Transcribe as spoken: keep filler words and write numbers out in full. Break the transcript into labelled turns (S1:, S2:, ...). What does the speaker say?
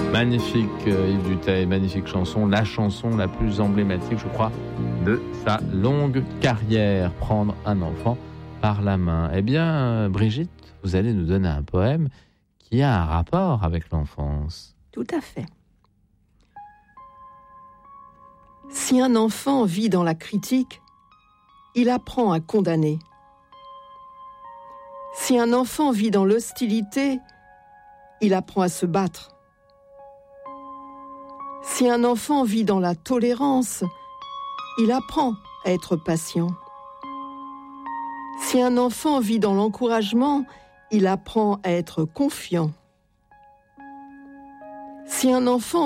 S1: Magnifique euh, Yves Duteil, magnifique chanson, la chanson la plus emblématique, je crois, de sa longue carrière, Prendre un enfant par la main. Eh bien, Brigitte, vous allez nous donner un poème qui a un rapport avec l'enfance.
S2: Tout à fait. Si un enfant vit dans la critique, il apprend à condamner. Si un enfant vit dans l'hostilité, il apprend à se battre. Si un enfant vit dans la tolérance, il apprend à être patient. Si un enfant vit dans l'encouragement, il apprend à être confiant. Si un enfant